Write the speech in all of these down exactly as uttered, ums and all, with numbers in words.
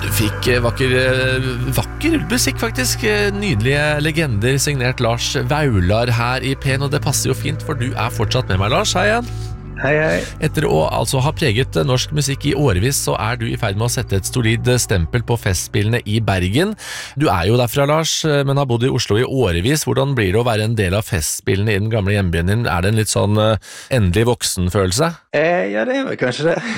Du fikk eh, vakker, eh, vakker musikk faktisk, eh, nydelige legender signert Lars Vaular her i P N, og det passer jo fint, for du er fortsatt med meg, Lars. Hei igjen. Hei, hei. Etter å altså ha preget norsk musikk i årevis, så er du i ferd med å sette et solid stempel på festspillene i Bergen. Du er jo derfra, Lars, men har bodd i Oslo i årevis. Hvordan blir det å være en del av festspillene i den gamle hjembyen din? Er det en litt sånn uh, endelig voksen-følelse? Eh, ja, det er vel kanskje det.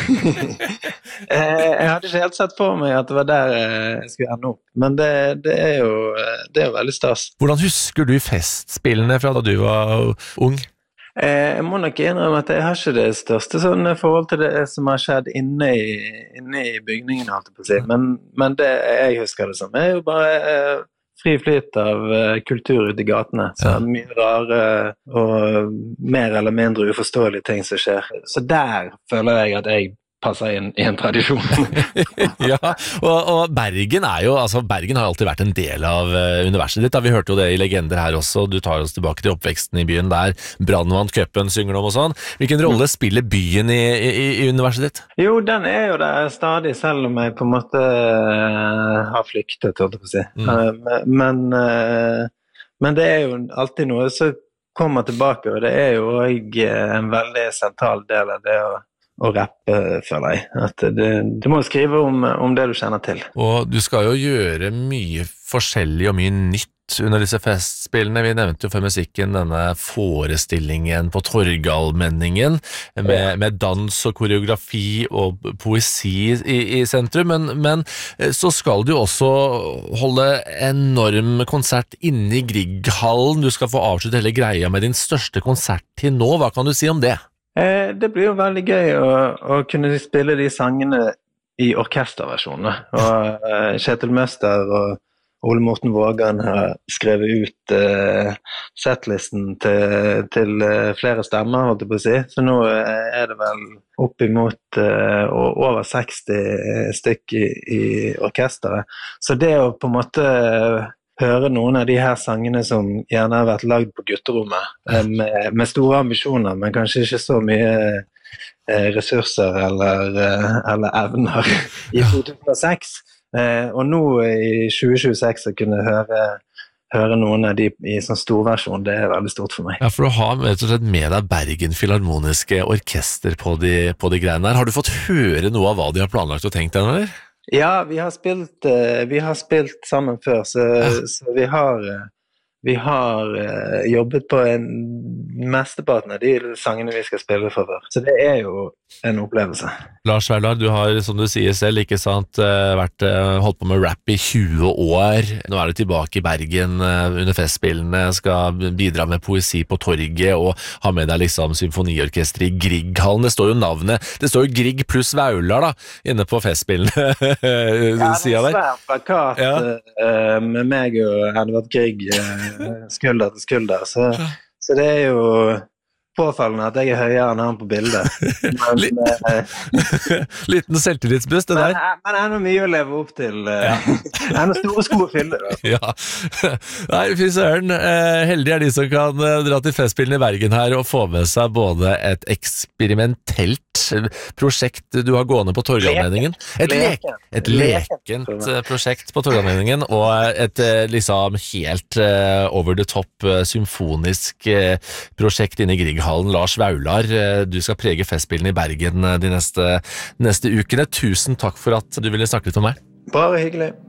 eh, jeg hadde ikke helt sett for meg at det var der jeg skulle ende opp, men det, det, er, jo, det er jo veldig stas. Hvordan husker du festspillene fra da du var ung? Eh, jeg må nok innrømme at jeg har ikke det største sånn forhold til det som har skjedd inne i, inne i bygningen, holdt jeg på å si. Men, men det jeg husker det som er jo bare eh, fri flyt av eh, kultur ute i gatene. Så ja. Mye rare og mer eller mindre uforståelige ting som skjer. Så der føler jeg at jeg passer inn i en tradisjon. Ja, og, og Bergen er jo, altså Bergen har alltid vært en del av uh, universet ditt. Da. Vi hørte jo det i legender her også. Du tar oss tilbake til oppveksten i byen der. Brannvant Cupen synger de og sånn. Hvilken rolle spiller byen i, i, i universet ditt? Jo, den er jo der stadig, selv om jeg på en måte uh, har flyktet, holdt jeg på å si. Mm. Uh, men, uh, men det er jo alltid noe som kommer tilbake, og det er jo også en veldig sentral del av det å og rappe, føler jeg. At det, du må skrive om, om det du kjenner til. Og du skal jo gjøre mye forskjellig og mye nytt under disse festspillene. Vi nevnte jo før musikken denne forestillingen på Torgallmenningen med, med dans og koreografi og poesi i, i sentrum, men, men så skal du også holde enorm konsert inne i Grieghallen. Du skal få avslutte hele greia med din største konsert til nå. Hva kan du si om det? Eh, det blir jo veldig gøy å, å kunne spille de sangene i orkesterversjonene. Og eh, Kjetil Møster og Ole Morten Vågan har skrevet ut eh, setlisten til, til eh, flere stemmer, holdt jeg på å si. Så nå eh, er det vel opp imot eh, over seksti stykk i, i orkesteret. Så det å på en måte høre noen av de her sangene som gjerne har vært lagd på gutterommet, med, med store ambisjoner, men kanskje ikke så mye eh, ressurser eller, eh, eller evner i to tusen og seks. Eh, og nå i tjue tjueseks å kunne høre, høre noen av de i sånn storversjon, det er veldig stort for meg. Ja, for du har rett og slett med deg Bergen Filharmoniske Orkester på de, på de greiene her. Har du fått høre noe av hva de har planlagt og tenkt den, eller? Ja, vi har spilt, vi har spilt sammen før, så, ja. så vi har, vi har jobbet på en mesteparten av de sangene vi skal spille for før. Så det er jo en opplevelse. Lars Vaular, du har, som du sier selv, ikke sant, vært, holdt på med rap i tjue år. Nå er du tilbake i Bergen under festspillene, skal bidra med poesi på torget og ha med deg liksom symfoniorkester i Grieghallen. Det står jo navnet, det står jo Grieg pluss Vaular da, inne på festspillene. Ja, det er en svær plakat ja. uh, med meg og Edvard Grieg uh, skulder til skulder, så, så det er jo påfallende at jeg er høyere enn han på bildet. Men, uh, Liten selvtillitsbust, det der. Men, men enda mye å leve opp til. Uh, ja. Enda store sko å fylle. Ja. Nei, fy søren. Uh, heldig er de som kan uh, dra til festspillene i Bergen her og få med seg både et eksperimentelt prosjekt du har gående på Torgallmenningen. Et, lek, et lekent prosjekt på Torgallmenningen og et liksom helt uh, over the top uh, symfonisk uh, prosjekt inne i Grieghallen. Lars Vaular, uh, du skal prege festspillene i Bergen uh, de neste, neste ukene. Tusen takk for at du ville snakke litt om meg. Bare hyggelig.